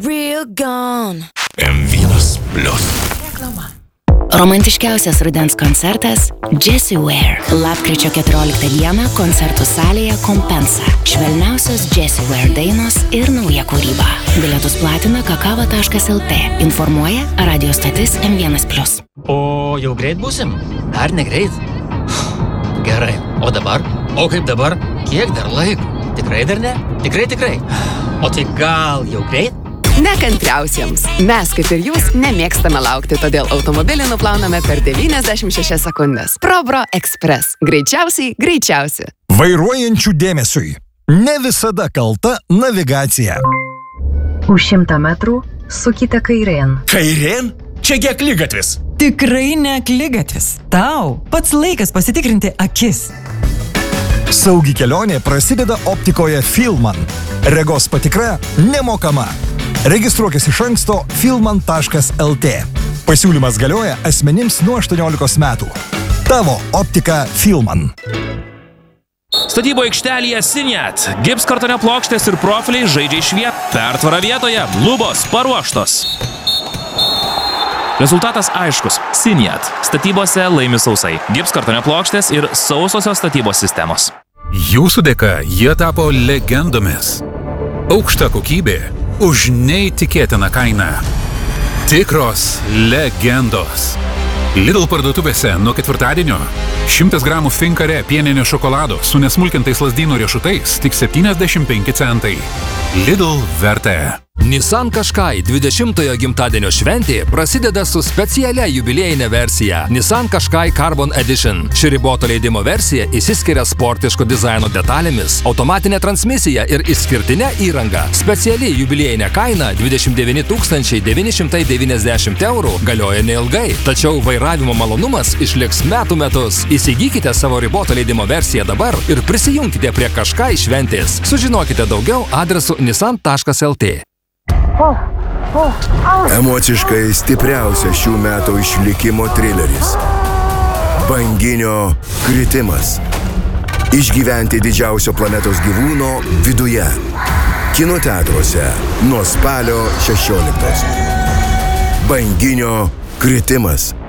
real gone. M1 Plius. Romantiškiausias rudens koncertas Jessie Ware. Lapkričio 14 dieną koncertų salėje Kompensa. Švelniausios Jessie Ware dainos ir nauja kūryba. Bilietus platina kakava.lt. Informuoja radio stotis M1 Plius. O jau greit būsim? Ar negreit? Gerai. O dabar? O kaip dabar? Kiek dar laiko? Tikrai dar ne? Tikrai. O tai gal jau greit? Nekantriausiems. Mes, kaip ir jūs, nemėgstame laukti, todėl automobilį nuplauname per 96 sekundės. ProBro Express. Greičiausi. Vairuojančių dėmesiui. Ne visada kalta navigacija. Už 100 metrų sukite kairėn. Kairėn? Čiagi akligatvis. Tikrai ne akligatvis. Tau pats laikas pasitikrinti akis. Saugi kelionė prasideda optikoje Filman. Regos patikra nemokama. Registruokis iš anksto filman.lt. Pasiūlymas galioja asmenims nuo 18 metų. Tavo optika Filman. Statybo aikštelėje Siniat. Gipskartonio plokštės ir profiliai žaidžia išviet. Pertvara vietoje. Lubos paruoštos. Rezultatas aiškus. Siniat. Statybose laimi sausai. Gipskartonio plokštės ir sausosios statybos sistemos. Jūsų dėka jie tapo legendomis. Aukšta kokybė už neįtikėtiną kainą. Tikros legendos. Lidl parduotuvėse nuo ketvirtadienio 100 gramų Finkare pieninio šokolado su nesmulkintais lazdynų riešutais tik 75 centai. Lidl vertė. Nissan Qashqai 20-ojo gimtadienio šventė prasideda su specialia jubiliejinė versija Nissan Qashqai Carbon Edition. Ši riboto leidimo versija išsiskiria sportiško dizaino detalėmis, automatinė transmisija ir išskirtinė įranga. Speciali jubiliejinė kaina 29 990 eurų galioja neilgai, tačiau vairavimo malonumas išliks metų metus. Įsigykite savo riboto leidimo versiją dabar ir prisijunkite prie Qashqai šventės. Sužinokite daugiau adresu nissan.lt. Emociškai stipriausias šių metų išlikimo trileris. Banginio kritimas. Išgyventi didžiausio planetos gyvūno viduje. Kino teatruose nuo spalio 16. Banginio kritimas.